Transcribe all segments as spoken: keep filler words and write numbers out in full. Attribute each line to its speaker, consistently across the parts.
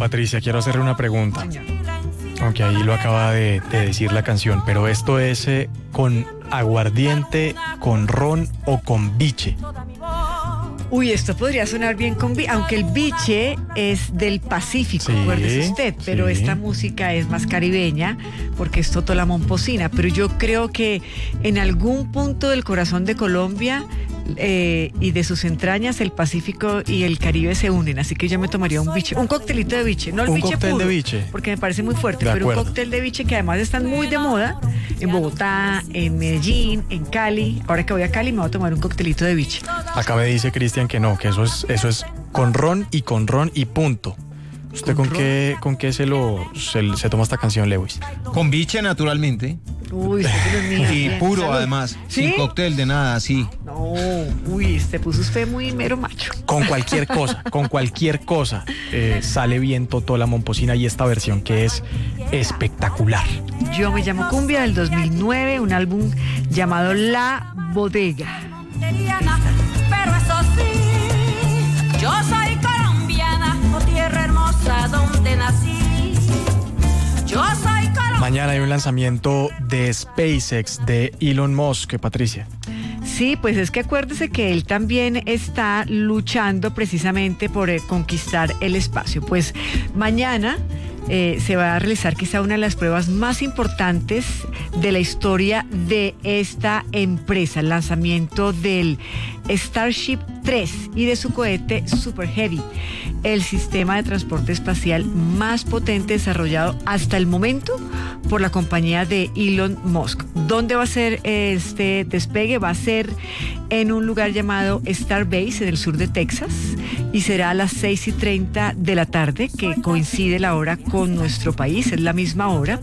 Speaker 1: Patricia, quiero hacerle una pregunta. Aunque ahí lo acaba de, de decir la canción, pero esto es eh, con aguardiente, con ron o con biche.
Speaker 2: Uy, esto podría sonar bien con biche, aunque el biche es del Pacífico,
Speaker 1: Sí,
Speaker 2: acuérdese usted, pero
Speaker 1: sí.
Speaker 2: esta música es más caribeña porque es Toto la Momposina, pero yo creo que en algún punto del corazón de Colombia eh, y de sus entrañas el Pacífico y el Caribe se unen, así que yo me tomaría un biche, un coctelito de biche, no el
Speaker 1: Un
Speaker 2: biche
Speaker 1: cóctel
Speaker 2: puro,
Speaker 1: de biche.
Speaker 2: porque me parece muy fuerte,
Speaker 1: De
Speaker 2: pero un
Speaker 1: acuerdo.
Speaker 2: cóctel de biche que además están muy de moda en Bogotá, en Medellín, en Cali. Ahora que voy a Cali me voy a tomar un coctelito de biche.
Speaker 1: Acá me dice Cristian que no, que eso es, eso es con ron y con ron y punto. ¿Usted
Speaker 2: ¿Con
Speaker 1: con, qué, con qué se lo se, se toma esta canción, Lewis?
Speaker 3: Con biche, naturalmente.
Speaker 2: Uy, usted que no es mía.
Speaker 3: Y
Speaker 2: Bien,
Speaker 3: puro,
Speaker 2: salud.
Speaker 3: además.
Speaker 2: ¿Sí?
Speaker 3: Sin cóctel de nada, sí.
Speaker 2: No, uy, se puso usted muy mero macho.
Speaker 1: Con cualquier cosa, con cualquier cosa eh, sale bien Toto la Momposina y esta versión que es espectacular.
Speaker 2: Yo me llamo Cumbia del dos mil nueve, un álbum llamado La Bodega.
Speaker 4: Pero eso sí, yo soy colombiana, oh tierra hermosa donde nací. Yo soy colombiana.
Speaker 1: Mañana hay un lanzamiento de SpaceX de Elon Musk, Patricia.
Speaker 2: Sí, pues es que acuérdese que él también está luchando precisamente por eh, conquistar el espacio. Pues mañana eh, se va a realizar quizá una de las pruebas más importantes de la historia de esta empresa, el lanzamiento del Starship tres y de su cohete Super Heavy, el sistema de transporte espacial más potente desarrollado hasta el momento por la compañía de Elon Musk. ¿Dónde va a ser este despegue? Va a ser en un lugar llamado Starbase en el sur de Texas y será a las seis y treinta de la tarde, que coincide la hora con nuestro país, es la misma hora,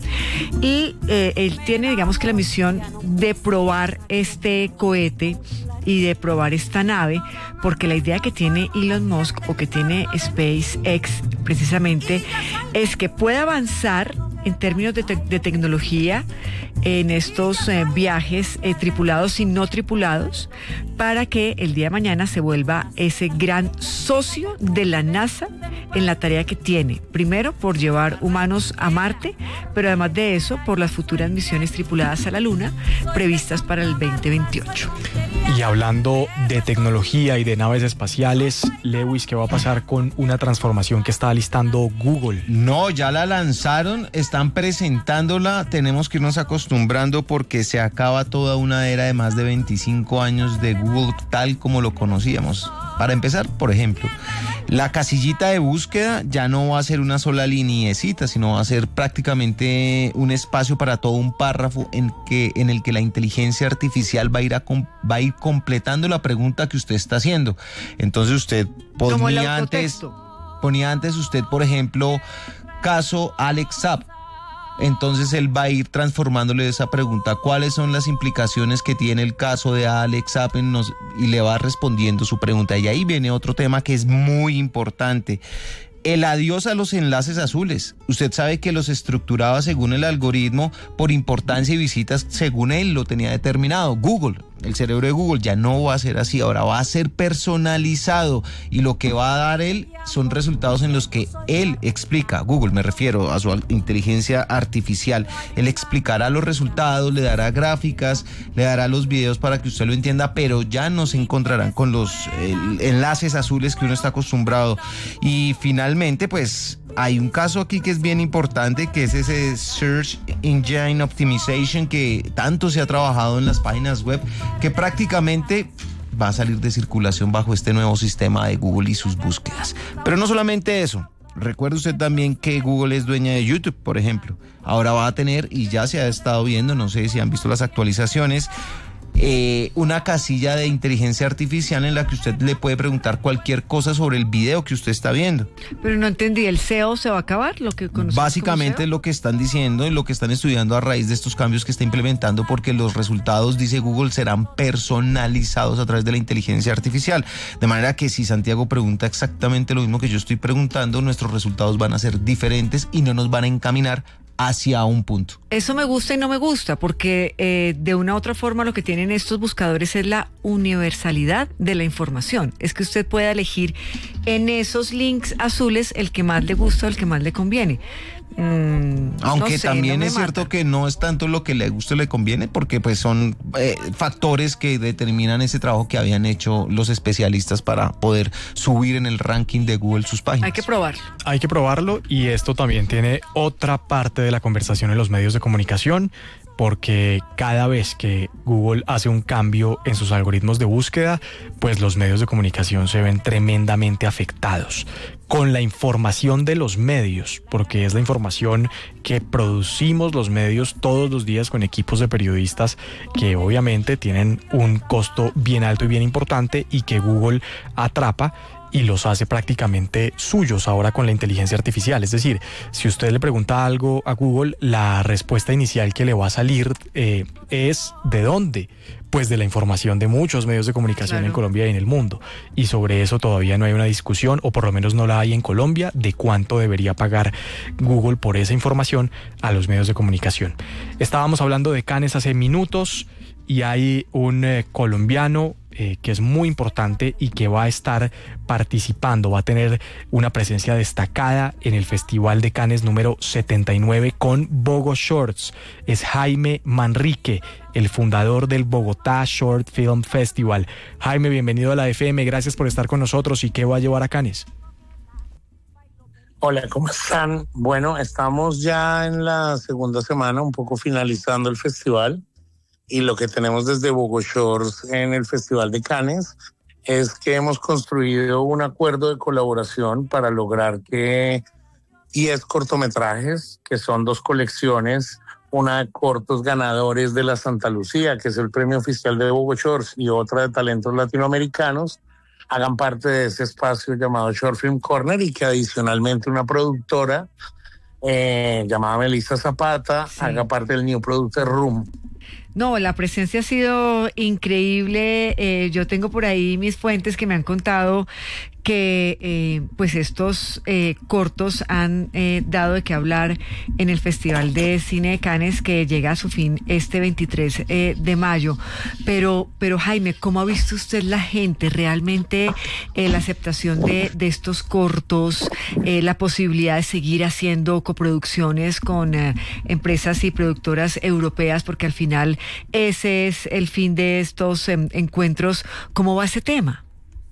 Speaker 2: y eh, él tiene, digamos que la misión de probar este cohete y de probar esta nave, porque la idea que tiene Elon Musk o que tiene SpaceX precisamente es que pueda avanzar en términos de, te- de tecnología en estos eh, viajes eh, tripulados y no tripulados, para que el día de mañana se vuelva ese gran socio de la NASA en la tarea que tiene, primero por llevar humanos a Marte, pero además de eso por las futuras misiones tripuladas a la Luna previstas para el veinte veintiocho.
Speaker 1: Y hablando de tecnología y de naves espaciales, Lewis, ¿qué va a pasar con una transformación que está alistando Google?
Speaker 3: No, ya la lanzaron, están presentándola, tenemos que irnos acostumbrando porque se acaba toda una era de más de veinticinco años de Google tal como lo conocíamos. Para empezar, por ejemplo, la casillita de búsqueda ya no va a ser una sola lineecita, sino va a ser prácticamente un espacio para todo un párrafo en, que, en el que la inteligencia artificial va a ir, a, va a ir completando la pregunta que usted está haciendo. Entonces usted
Speaker 2: Como el
Speaker 3: ponía antes,
Speaker 2: autotexto.
Speaker 3: ponía antes usted, por ejemplo, caso Alex Zapp. Entonces él va a ir transformándole esa pregunta, ¿cuáles son las implicaciones que tiene el caso de Alex Zapp? Nos- y le va respondiendo su pregunta. Y ahí viene otro tema que es muy importante. El adiós a los enlaces azules. Usted sabe que los estructuraba según el algoritmo por importancia y visitas según él lo tenía determinado. Google, el cerebro de Google ya no va a ser así, ahora va a ser personalizado y lo que va a dar él son resultados en los que él explica, Google me refiero a su inteligencia artificial, él explicará los resultados, le dará gráficas, le dará los videos para que usted lo entienda, pero ya no se encontrarán con los eh, enlaces azules que uno está acostumbrado. Y finalmente pues hay un caso aquí que es bien importante, que es ese Search Engine Optimization que tanto se ha trabajado en las páginas web, que prácticamente va a salir de circulación bajo este nuevo sistema de Google y sus búsquedas. Pero no solamente eso, recuerde usted también que Google es dueña de YouTube, por ejemplo. Ahora va a tener, y ya se ha estado viendo, no sé si han visto las actualizaciones, Eh, una casilla de inteligencia artificial en la que usted le puede preguntar cualquier cosa sobre el video que usted está viendo.
Speaker 2: Pero no entendí, ¿el S E O se va a acabar? Lo que conocemos
Speaker 3: Básicamente
Speaker 2: como S E O.
Speaker 3: lo que están diciendo y lo que están estudiando a raíz de estos cambios que está implementando, porque los resultados, dice Google, serán personalizados a través de la inteligencia artificial. De manera que si Santiago pregunta exactamente lo mismo que yo estoy preguntando, nuestros resultados van a ser diferentes y no nos van a encaminar hacia un punto.
Speaker 2: Eso me gusta y no me gusta, porque eh, de una u otra forma lo que tienen estos buscadores es la universalidad de la información. Es que usted pueda elegir en esos links azules el que más le gusta o el que más le conviene. Mm,
Speaker 3: Aunque
Speaker 2: no sé,
Speaker 3: también
Speaker 2: no me
Speaker 3: es cierto
Speaker 2: mata.
Speaker 3: que no es tanto lo que le gusta o le conviene, porque pues son eh, factores que determinan ese trabajo que habían hecho los especialistas para poder subir en el ranking de Google sus páginas.
Speaker 2: Hay que probarlo.
Speaker 1: Hay que probarlo, y esto también tiene otra parte de la conversación en los medios de comunicación, porque cada vez que Google hace un cambio en sus algoritmos de búsqueda, pues los medios de comunicación se ven tremendamente afectados con la información de los medios, porque es la información que producimos los medios todos los días con equipos de periodistas que obviamente tienen un costo bien alto y bien importante, y que Google atrapa y los hace prácticamente suyos ahora con la inteligencia artificial. Es decir, si usted le pregunta algo a Google, la respuesta inicial que le va a salir eh, es ¿de dónde? Pues de la información de muchos medios de comunicación
Speaker 2: Claro.
Speaker 1: en Colombia y en el mundo. Y sobre eso todavía no hay una discusión, o por lo menos no la hay en Colombia, de cuánto debería pagar Google por esa información a los medios de comunicación. Estábamos hablando de Cannes hace minutos, y hay un eh, colombiano eh, que es muy importante y que va a estar participando, va a tener una presencia destacada en el Festival de Cannes número setenta y nueve con Bogo Shorts. Es Jaime Manrique, el fundador del Bogotá Short Film Festival. Jaime, bienvenido a la F M, gracias por estar con nosotros. ¿Y qué va a llevar a Cannes?
Speaker 5: Hola, ¿cómo están? Bueno, estamos ya en la segunda semana, un poco finalizando el festival, y lo que tenemos desde Bogo Shorts en el Festival de Cannes es que hemos construido un acuerdo de colaboración para lograr que diez cortometrajes, que son dos colecciones, una de cortos ganadores de la Santa Lucía, que es el premio oficial de Bogo Shorts, y otra de talentos latinoamericanos, hagan parte de ese espacio llamado Short Film Corner, y que adicionalmente una productora eh, llamada Melissa Zapata
Speaker 2: Sí.
Speaker 5: haga parte del New Producer Room.
Speaker 2: No, la presencia ha sido increíble. Eh, yo tengo por ahí mis fuentes que me han contado que eh, pues estos eh, cortos han eh, dado de qué hablar en el Festival de Cine de Cannes, que llega a su fin este veintitrés eh, de mayo. Pero, pero Jaime, ¿cómo ha visto usted la gente? Realmente eh, la aceptación de, de estos cortos, eh, la posibilidad de seguir haciendo coproducciones con eh, empresas y productoras europeas, porque al final ese es el fin de estos eh, encuentros. ¿Cómo va ese tema?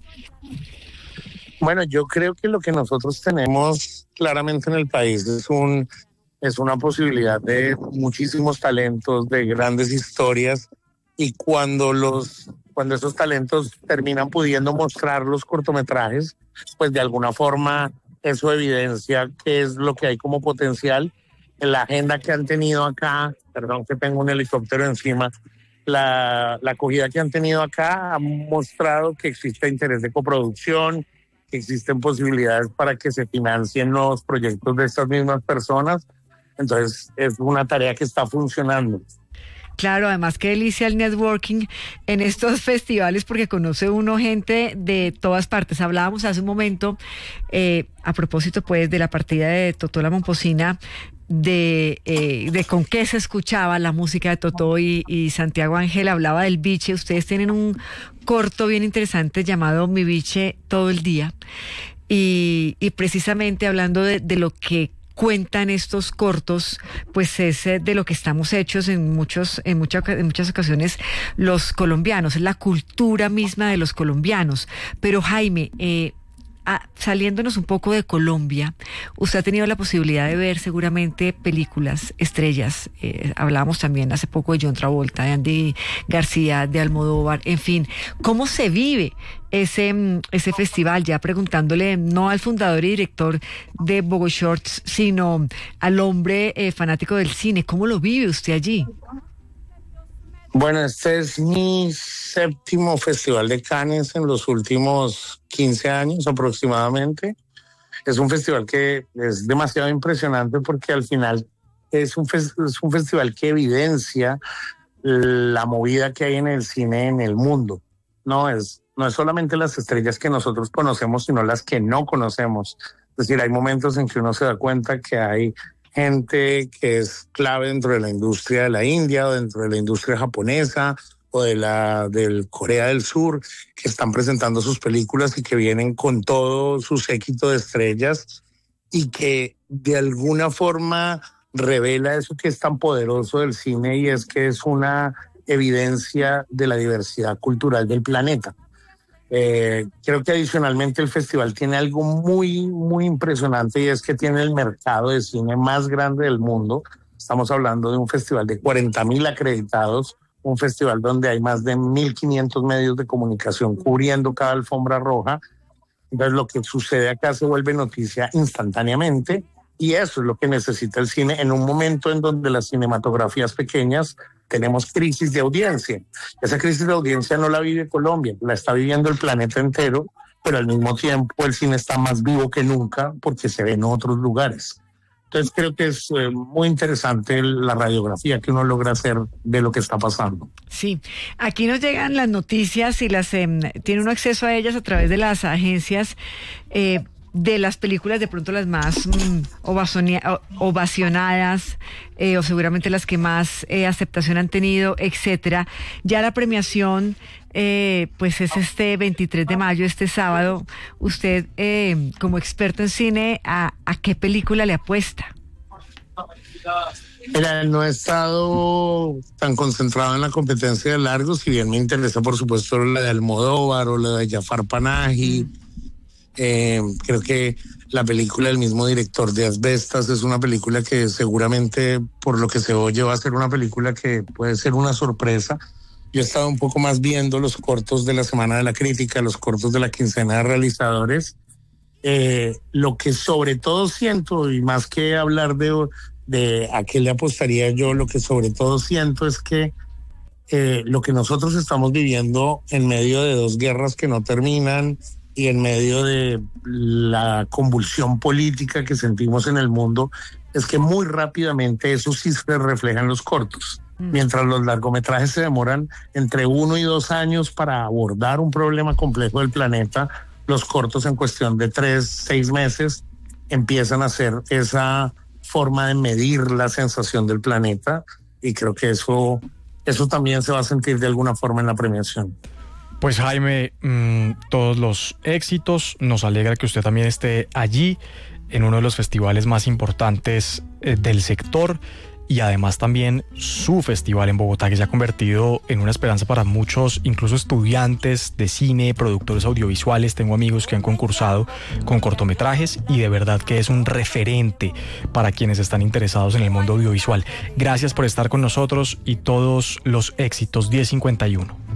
Speaker 5: Bueno, yo creo que lo que nosotros tenemos claramente en el país es un es una posibilidad de muchísimos talentos, de grandes historias, y cuando los cuando esos talentos terminan pudiendo mostrar los cortometrajes, pues de alguna forma eso evidencia qué es lo que hay como potencial en la agenda que han tenido acá. Perdón que tengo un helicóptero encima. La, la acogida que han tenido acá ha mostrado que existe interés de coproducción, que existen posibilidades para que se financien nuevos proyectos de estas mismas personas. Entonces es una tarea que está funcionando.
Speaker 2: Claro, además qué delicia el networking en estos festivales, porque conoce uno gente de todas partes. Hablábamos hace un momento, eh, a propósito pues de la partida de Totó la Momposina, de, eh, de con qué se escuchaba la música de Totó, y, y Santiago Ángel hablaba del biche. Ustedes tienen un corto bien interesante llamado Mi Biche Todo el Día, y, y precisamente hablando de, de lo que cuentan estos cortos, pues es eh, de lo que estamos hechos en muchos, en muchas, en muchas ocasiones los colombianos, es la cultura misma de los colombianos. Pero Jaime, eh, Ah, saliéndonos un poco de Colombia, usted ha tenido la posibilidad de ver seguramente películas, estrellas. Eh, hablábamos también hace poco de John Travolta, de Andy García, de Almodóvar, en fin. ¿Cómo se vive ese, ese festival? Ya preguntándole no al fundador y director de Bogo Shorts, sino al hombre eh, fanático del cine. ¿Cómo lo vive usted allí?
Speaker 5: Bueno, este es mi séptimo Festival de Cannes en los últimos quince años aproximadamente. Es un festival que es demasiado impresionante porque al final es un, es un festival que evidencia la movida que hay en el cine en el mundo. No es, no es solamente las estrellas que nosotros conocemos, sino las que no conocemos. Es decir, hay momentos en que uno se da cuenta que hay gente que es clave dentro de la industria de la India o dentro de la industria japonesa o de la del Corea del Sur, que están presentando sus películas y que vienen con todo su séquito de estrellas y que de alguna forma revela eso que es tan poderoso del cine, y es que es una evidencia de la diversidad cultural del planeta. Eh, creo que adicionalmente el festival tiene algo muy, muy impresionante, y es que tiene el mercado de cine más grande del mundo. Estamos hablando de un festival de cuarenta mil acreditados, un festival donde hay más de mil quinientos medios de comunicación cubriendo cada alfombra roja. Entonces lo que sucede acá se vuelve noticia instantáneamente, y eso es lo que necesita el cine en un momento en donde las cinematografías pequeñas tenemos crisis de audiencia. Esa crisis de audiencia no la vive Colombia, la está viviendo el planeta entero, pero al mismo tiempo el cine está más vivo que nunca porque se ve en otros lugares. Entonces creo que es eh, muy interesante la radiografía que uno logra hacer de lo que está pasando.
Speaker 2: Sí, aquí nos llegan las noticias y las eh, tiene uno acceso a ellas a través de las agencias eh, de las películas, de pronto las más mm, ovacionia, ovacionadas eh, o seguramente las que más eh, aceptación han tenido, etcétera. Ya la premiación eh, pues es este veintitrés de mayo, este sábado. Usted eh, como experto en cine, ¿a, a qué película le apuesta?
Speaker 5: Mira, no he estado tan concentrado en la competencia de largos, si bien me interesa por supuesto la de Almodóvar o la de Jafar Panahi. Mm. Eh, creo que la película del mismo director de Asbestas es una película que seguramente, por lo que se oye, va a ser una película que puede ser una sorpresa. Yo he estado un poco más viendo los cortos de la Semana de la Crítica, los cortos de la quincena de realizadores. Eh, lo que sobre todo siento, y más que hablar de, de a qué le apostaría yo, lo que sobre todo siento es que eh, lo que nosotros estamos viviendo en medio de dos guerras que no terminan, y en medio de la convulsión política que sentimos en el mundo, es que muy rápidamente eso sí se refleja en los cortos. Mm. Mientras los largometrajes se demoran entre uno y dos años para abordar un problema complejo del planeta, los cortos en cuestión de tres, seis meses empiezan a ser esa forma de medir la sensación del planeta, y creo que eso, eso también se va a sentir de alguna forma en la premiación.
Speaker 1: Pues Jaime, mmm, todos los éxitos, nos alegra que usted también esté allí en uno de los festivales más importantes eh, del sector, y además también su festival en Bogotá, que se ha convertido en una esperanza para muchos, incluso estudiantes de cine, productores audiovisuales. Tengo amigos que han concursado con cortometrajes y de verdad que es un referente para quienes están interesados en el mundo audiovisual. Gracias por estar con nosotros y todos los éxitos. diez cincuenta y uno.